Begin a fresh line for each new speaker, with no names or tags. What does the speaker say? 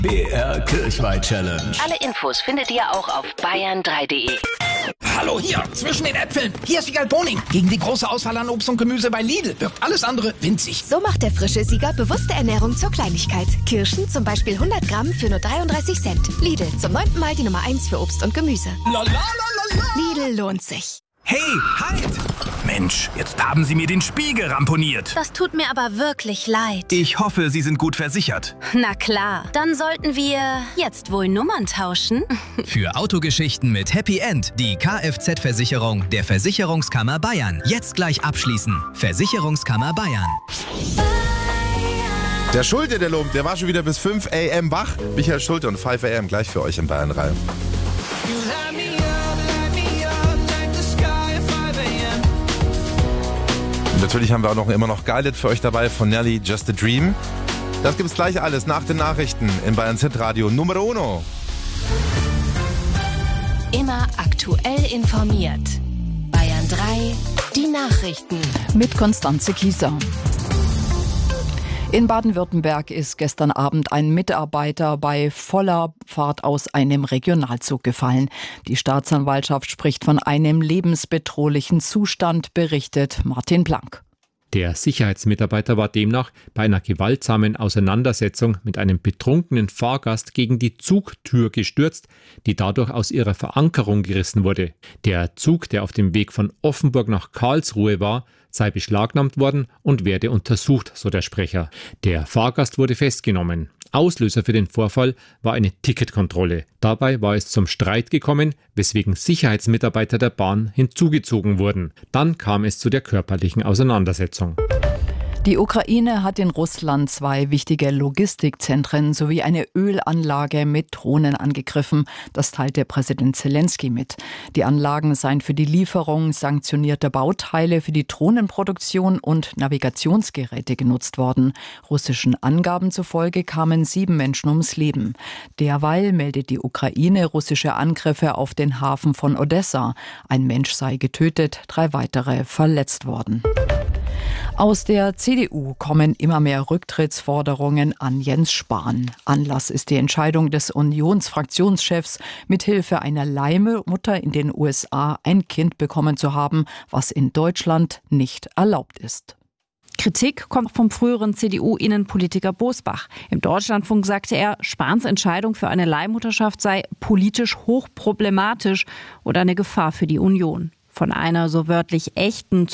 BR Kirchweih Challenge.
Alle Infos findet ihr auch auf bayern3.de.
Hallo, hier, zwischen den Äpfeln. Hier ist Wiegald Boning. Gegen die große Auswahl an Obst und Gemüse bei Lidl wirkt alles andere winzig.
So macht der frische Sieger bewusste Ernährung zur Kleinigkeit. Kirschen zum Beispiel 100 Gramm für nur 33 Cent. Lidl, zum 9. Mal die Nummer 1 für Obst und Gemüse.
La, la, la, la, la.
Lidl lohnt sich.
Hey, halt! Mensch, jetzt haben Sie mir den Spiegel ramponiert.
Das tut mir aber wirklich leid.
Ich hoffe, Sie sind gut versichert.
Na klar, dann sollten wir jetzt wohl Nummern tauschen.
Für Autogeschichten mit Happy End die Kfz-Versicherung der Versicherungskammer Bayern. Jetzt gleich abschließen. Versicherungskammer Bayern.
Der Schulte, der Lump, der war schon wieder bis 5 AM wach. Michael Schulte und 5 AM gleich für euch in Bayern 3. Natürlich haben wir auch immer noch Geilet für euch dabei von Nelly, Just a Dream. Das gibt's gleich alles nach den Nachrichten in Bayerns Hitradio Numero Uno.
Immer aktuell informiert. Bayern 3, die Nachrichten.
Mit Konstanze Kieser. In Baden-Württemberg ist gestern Abend ein Mitarbeiter bei voller Fahrt aus einem Regionalzug gefallen. Die Staatsanwaltschaft spricht von einem lebensbedrohlichen Zustand, berichtet Martin Blank.
Der Sicherheitsmitarbeiter war demnach bei einer gewaltsamen Auseinandersetzung mit einem betrunkenen Fahrgast gegen die Zugtür gestürzt, die dadurch aus ihrer Verankerung gerissen wurde. Der Zug, der auf dem Weg von Offenburg nach Karlsruhe war, sei beschlagnahmt worden und werde untersucht, so der Sprecher. Der Fahrgast wurde festgenommen. Auslöser für den Vorfall war eine Ticketkontrolle. Dabei war es zum Streit gekommen, weswegen Sicherheitsmitarbeiter der Bahn hinzugezogen wurden. Dann kam es zu der körperlichen Auseinandersetzung.
Die Ukraine hat in Russland 2 wichtige Logistikzentren sowie eine Ölanlage mit Drohnen angegriffen. Das teilte Präsident Zelensky mit. Die Anlagen seien für die Lieferung sanktionierter Bauteile für die Drohnenproduktion und Navigationsgeräte genutzt worden. Russischen Angaben zufolge kamen 7 Menschen ums Leben. Derweil meldet die Ukraine russische Angriffe auf den Hafen von Odessa. Ein Mensch sei getötet, 3 weitere verletzt worden. Aus der CDU kommen immer mehr Rücktrittsforderungen an Jens Spahn. Anlass ist die Entscheidung des Unionsfraktionschefs, mithilfe einer Leihmutter in den USA ein Kind bekommen zu haben, was in Deutschland nicht erlaubt ist.
Kritik kommt vom früheren CDU-Innenpolitiker Bosbach. Im Deutschlandfunk sagte er, Spahns Entscheidung für eine Leihmutterschaft sei politisch hochproblematisch oder eine Gefahr für die Union. Von einer so wörtlich echten